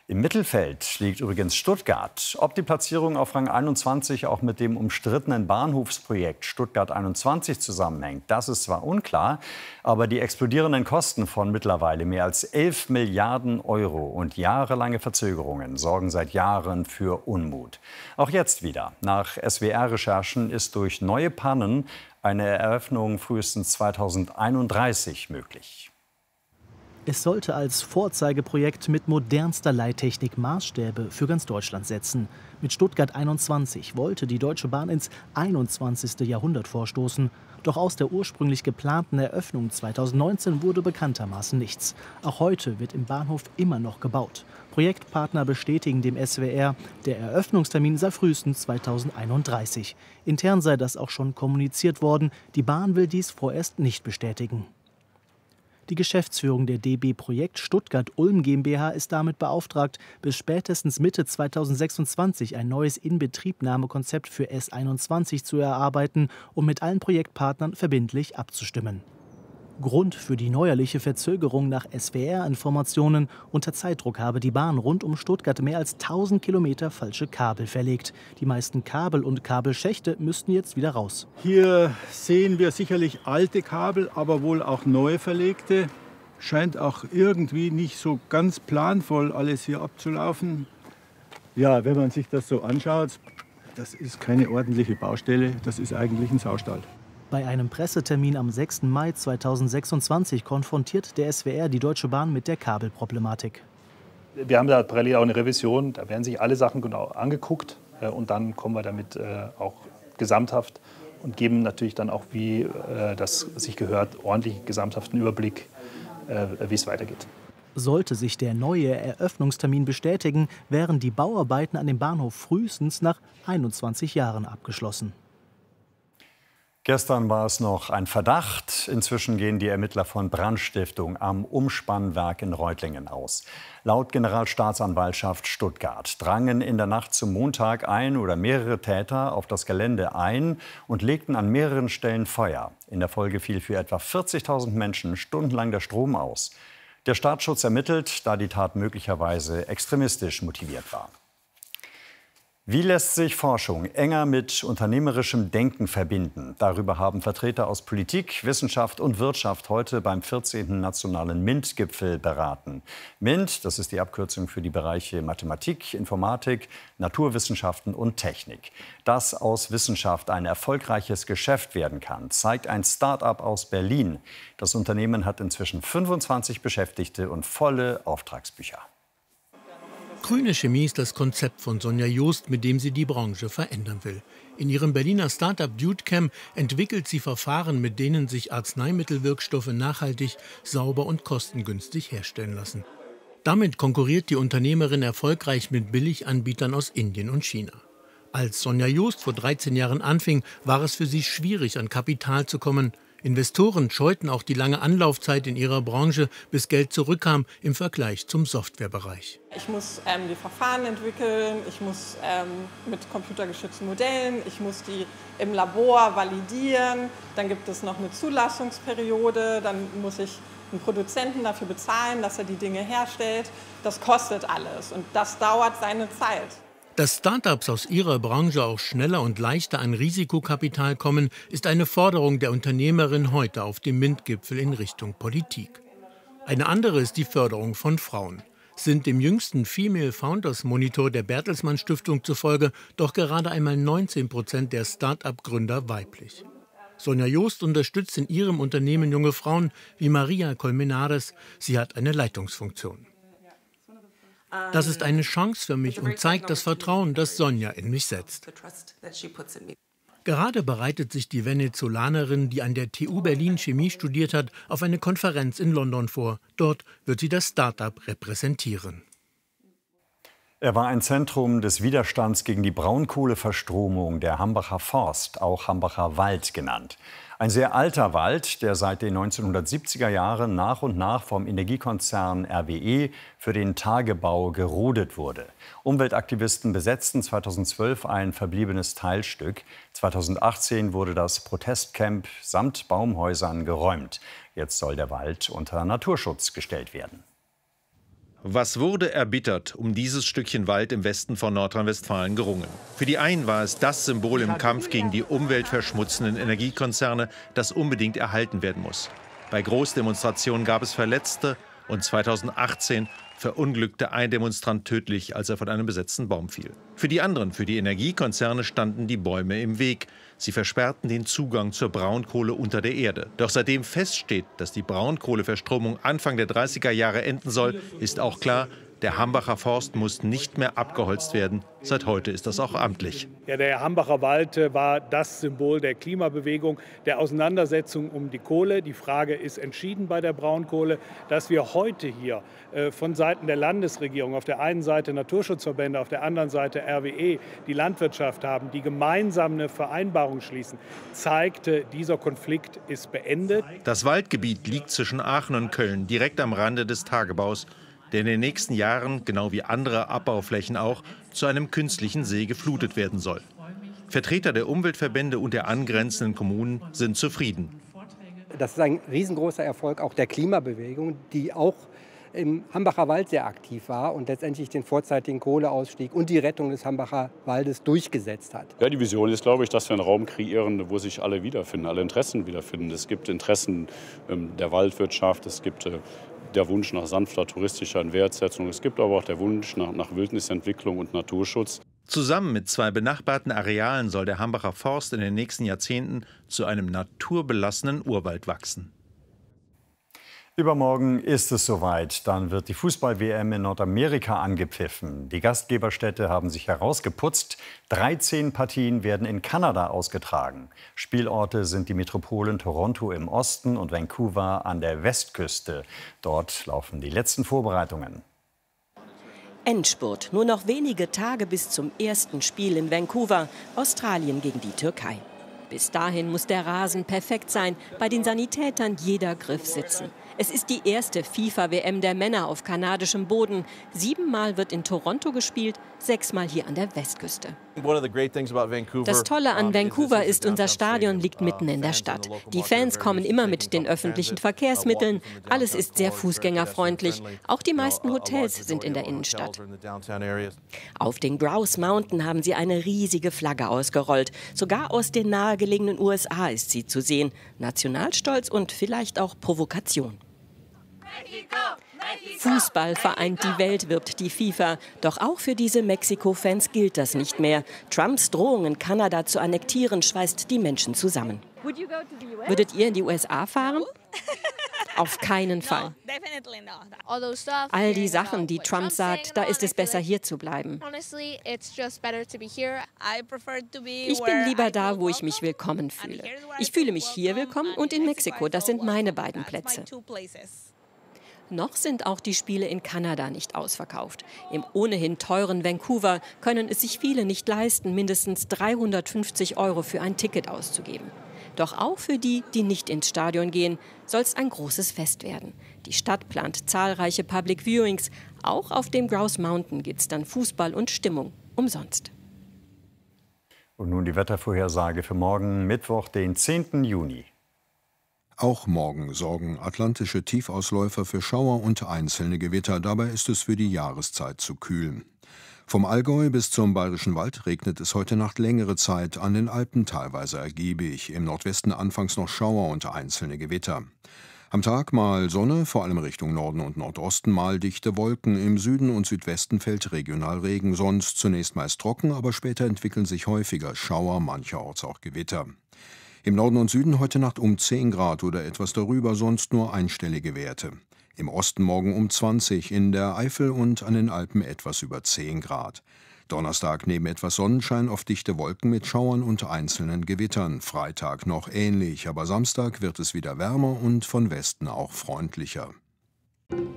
Im Mittelfeld liegt übrigens Stuttgart. Ob die Platzierung auf Rang 21 auch mit dem umstrittenen Bahnhofsprojekt Stuttgart 21 zusammenhängt, das ist zwar unklar, aber die explodierenden Kosten von mittlerweile mehr als 11 Milliarden Euro und jahrelange Verzögerungen sorgen seit Jahren für Unmut. Auch jetzt wieder. Nach SWR-Recherchen ist durch neue Pannen eine Eröffnung frühestens 2031 möglich. Es sollte als Vorzeigeprojekt mit modernster Leittechnik Maßstäbe für ganz Deutschland setzen. Mit Stuttgart 21 wollte die Deutsche Bahn ins 21. Jahrhundert vorstoßen. Doch aus der ursprünglich geplanten Eröffnung 2019 wurde bekanntermaßen nichts. Auch heute wird im Bahnhof immer noch gebaut. Projektpartner bestätigen dem SWR, der Eröffnungstermin sei frühestens 2031. Intern sei das auch schon kommuniziert worden. Die Bahn will dies vorerst nicht bestätigen. Die Geschäftsführung der DB Projekt Stuttgart-Ulm GmbH ist damit beauftragt, bis spätestens Mitte 2026 ein neues Inbetriebnahmekonzept für S21 zu erarbeiten und mit allen Projektpartnern verbindlich abzustimmen. Grund für die neuerliche Verzögerung nach SWR-Informationen: unter Zeitdruck habe die Bahn rund um Stuttgart mehr als 1000 Kilometer falsche Kabel verlegt. Die meisten Kabel und Kabelschächte müssten jetzt wieder raus. Hier sehen wir sicherlich alte Kabel, aber wohl auch neu verlegte. Scheint auch irgendwie nicht so ganz planvoll alles hier abzulaufen. Ja, wenn man sich das so anschaut, das ist keine ordentliche Baustelle, das ist eigentlich ein Saustall. Bei einem Pressetermin am 6. Mai 2026 konfrontiert der SWR die Deutsche Bahn mit der Kabelproblematik. Wir haben da parallel auch eine Revision, da werden sich alle Sachen genau angeguckt und dann kommen wir damit auch gesamthaft und geben natürlich dann auch, wie das sich gehört, ordentlich gesamthaften Überblick, wie es weitergeht. Sollte sich der neue Eröffnungstermin bestätigen, wären die Bauarbeiten an dem Bahnhof frühestens nach 21 Jahren abgeschlossen. Gestern war es noch ein Verdacht. Inzwischen gehen die Ermittler von Brandstiftung am Umspannwerk in Reutlingen aus. Laut Generalstaatsanwaltschaft Stuttgart drangen in der Nacht zum Montag ein oder mehrere Täter auf das Gelände ein und legten an mehreren Stellen Feuer. In der Folge fiel für etwa 40.000 Menschen stundenlang der Strom aus. Der Staatsschutz ermittelt, da die Tat möglicherweise extremistisch motiviert war. Wie lässt sich Forschung enger mit unternehmerischem Denken verbinden? Darüber haben Vertreter aus Politik, Wissenschaft und Wirtschaft heute beim 14. Nationalen MINT-Gipfel beraten. MINT, das ist die Abkürzung für die Bereiche Mathematik, Informatik, Naturwissenschaften und Technik. Dass aus Wissenschaft ein erfolgreiches Geschäft werden kann, zeigt ein Start-up aus Berlin. Das Unternehmen hat inzwischen 25 Beschäftigte und volle Auftragsbücher. Grüne Chemie ist das Konzept von Sonja Joost, mit dem sie die Branche verändern will. In ihrem Berliner Start-up DudeChem entwickelt sie Verfahren, mit denen sich Arzneimittelwirkstoffe nachhaltig, sauber und kostengünstig herstellen lassen. Damit konkurriert die Unternehmerin erfolgreich mit Billiganbietern aus Indien und China. Als Sonja Joost vor 13 Jahren anfing, war es für sie schwierig, an Kapital zu kommen. Investoren scheuten auch die lange Anlaufzeit in ihrer Branche, bis Geld zurückkam im Vergleich zum Softwarebereich. Ich muss die Verfahren entwickeln, ich muss mit computergeschützten Modellen, ich muss die im Labor validieren, dann gibt es noch eine Zulassungsperiode, dann muss ich einen Produzenten dafür bezahlen, dass er die Dinge herstellt. Das kostet alles und das dauert seine Zeit. Dass Start-ups aus ihrer Branche auch schneller und leichter an Risikokapital kommen, ist eine Forderung der Unternehmerin heute auf dem MINT-Gipfel in Richtung Politik. Eine andere ist die Förderung von Frauen. Sind dem jüngsten Female Founders Monitor der Bertelsmann Stiftung zufolge doch gerade einmal 19% der Start-up-Gründer weiblich. Sonja Joost unterstützt in ihrem Unternehmen junge Frauen wie Maria Colmenares. Sie hat eine Leitungsfunktion. Das ist eine Chance für mich und zeigt das Vertrauen, das Sonja in mich setzt. Gerade bereitet sich die Venezolanerin, die an der TU Berlin Chemie studiert hat, auf eine Konferenz in London vor. Dort wird sie das Start-up repräsentieren. Er war ein Zentrum des Widerstands gegen die Braunkohleverstromung der Hambacher Forst, auch Hambacher Wald genannt. Ein sehr alter Wald, der seit den 1970er Jahren nach und nach vom Energiekonzern RWE für den Tagebau gerodet wurde. Umweltaktivisten besetzten 2012 ein verbliebenes Teilstück. 2018 wurde das Protestcamp samt Baumhäusern geräumt. Jetzt soll der Wald unter Naturschutz gestellt werden. Was wurde erbittert um dieses Stückchen Wald im Westen von Nordrhein-Westfalen gerungen? Für die einen war es das Symbol im Kampf gegen die umweltverschmutzenden Energiekonzerne, das unbedingt erhalten werden muss. Bei Großdemonstrationen gab es Verletzte und 2018 verunglückte ein Demonstrant tödlich, als er von einem besetzten Baum fiel. Für die anderen, für die Energiekonzerne, standen die Bäume im Weg. Sie versperrten den Zugang zur Braunkohle unter der Erde. Doch seitdem feststeht, dass die Braunkohleverstromung Anfang der 30er Jahre enden soll, ist auch klar, der Hambacher Forst muss nicht mehr abgeholzt werden. Seit heute ist das auch amtlich. Ja, der Hambacher Wald war das Symbol der Klimabewegung, der Auseinandersetzung um die Kohle. Die Frage ist entschieden bei der Braunkohle. Dass wir heute hier von Seiten der Landesregierung, auf der einen Seite Naturschutzverbände, auf der anderen Seite RWE, die Landwirtschaft haben, die gemeinsam eine Vereinbarung schließen, zeigte, dieser Konflikt ist beendet. Das Waldgebiet liegt zwischen Aachen und Köln, direkt am Rande des Tagebaus, der in den nächsten Jahren, genau wie andere Abbauflächen auch, zu einem künstlichen See geflutet werden soll. Vertreter der Umweltverbände und der angrenzenden Kommunen sind zufrieden. Das ist ein riesengroßer Erfolg auch der Klimabewegung, die auch im Hambacher Wald sehr aktiv war und letztendlich den vorzeitigen Kohleausstieg und die Rettung des Hambacher Waldes durchgesetzt hat. Ja, die Vision ist, glaube ich, dass wir einen Raum kreieren, wo sich alle wiederfinden, alle Interessen wiederfinden. Es gibt Interessen der Waldwirtschaft, es gibt der Wunsch nach sanfter touristischer Wertsetzung. Es gibt aber auch der Wunsch nach Wildnisentwicklung und Naturschutz. Zusammen mit 2 benachbarten Arealen soll der Hambacher Forst in den nächsten Jahrzehnten zu einem naturbelassenen Urwald wachsen. Übermorgen ist es soweit. Dann wird die Fußball-WM in Nordamerika angepfiffen. Die Gastgeberstädte haben sich herausgeputzt. 13 Partien werden in Kanada ausgetragen. Spielorte sind die Metropolen Toronto im Osten und Vancouver an der Westküste. Dort laufen die letzten Vorbereitungen. Endspurt. Nur noch wenige Tage bis zum ersten Spiel in Vancouver. Australien gegen die Türkei. Bis dahin muss der Rasen perfekt sein, bei den Sanitätern jeder Griff sitzen. Es ist die erste FIFA-WM der Männer auf kanadischem Boden. 7-mal wird in Toronto gespielt, 6-mal hier an der Westküste. Das Tolle an Vancouver ist, unser Stadion liegt mitten in der Stadt. Die Fans kommen immer mit den öffentlichen Verkehrsmitteln. Alles ist sehr fußgängerfreundlich. Auch die meisten Hotels sind in der Innenstadt. Auf den Grouse Mountain haben sie eine riesige Flagge ausgerollt. Sogar aus den nahegelegenen USA ist sie zu sehen. Nationalstolz und vielleicht auch Provokation. Fußball vereint die Welt, wirbt die FIFA. Doch auch für diese Mexiko-Fans gilt das nicht mehr. Trumps Drohungen, Kanada zu annektieren, schweißt die Menschen zusammen. Würdet ihr in die USA fahren? Auf keinen Fall. All die Sachen, die Trump sagt, da ist es besser, hier zu bleiben. Ich bin lieber da, wo ich mich willkommen fühle. Ich fühle mich hier willkommen und in Mexiko. Das sind meine beiden Plätze. Noch sind auch die Spiele in Kanada nicht ausverkauft. Im ohnehin teuren Vancouver können es sich viele nicht leisten, mindestens 350 € für ein Ticket auszugeben. Doch auch für die, die nicht ins Stadion gehen, soll es ein großes Fest werden. Die Stadt plant zahlreiche Public Viewings. Auch auf dem Grouse Mountain gibt es dann Fußball und Stimmung umsonst. Und nun die Wettervorhersage für morgen, Mittwoch, den 10. Juni. Auch morgen sorgen atlantische Tiefausläufer für Schauer und einzelne Gewitter. Dabei ist es für die Jahreszeit zu kühl. Vom Allgäu bis zum Bayerischen Wald regnet es heute Nacht längere Zeit, an den Alpen teilweise ergiebig. Im Nordwesten anfangs noch Schauer und einzelne Gewitter. Am Tag mal Sonne, vor allem Richtung Norden und Nordosten mal dichte Wolken. Im Süden und Südwesten fällt regional Regen, sonst zunächst meist trocken, aber später entwickeln sich häufiger Schauer, mancherorts auch Gewitter. Im Norden und Süden heute Nacht um 10 Grad oder etwas darüber, sonst nur einstellige Werte. Im Osten morgen um 20, in der Eifel und an den Alpen etwas über 10 Grad. Donnerstag neben etwas Sonnenschein auf dichte Wolken mit Schauern und einzelnen Gewittern. Freitag noch ähnlich, aber Samstag wird es wieder wärmer und von Westen auch freundlicher.